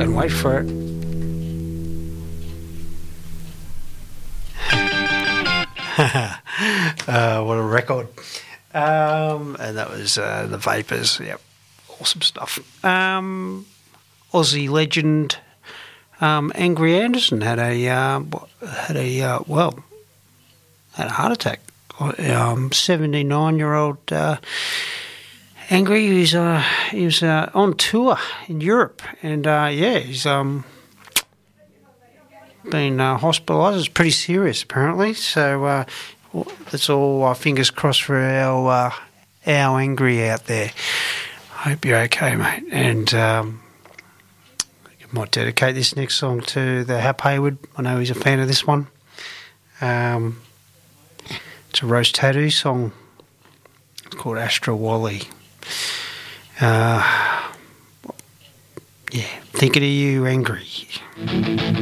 Don't wait for it. What a record. And that was the Vapors. Yep, awesome stuff. Aussie legend Angry Anderson had a heart attack. 79-year-old Angry. He was on tour in Europe, and he's been hospitalised. It's pretty serious, apparently. So that's all. Fingers crossed for our Angry out there. Hope you're okay, mate. And I might dedicate this next song to the Hap Hayward. I know he's a fan of this one. It's a Roast Tattoo song. It's called Astra Wally. Thinking of you, Angry.